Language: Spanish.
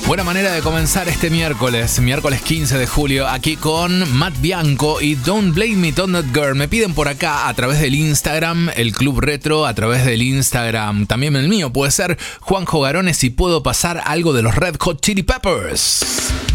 Buena manera de comenzar este miércoles 15 de julio, aquí con Matt Bianco y Don't Blame Me on That Girl. Me piden por acá a través del Instagram, el Club Retro, a través del Instagram, también el mío, puede ser Juanjo Garones, si puedo pasar algo de los Red Hot Chili Peppers.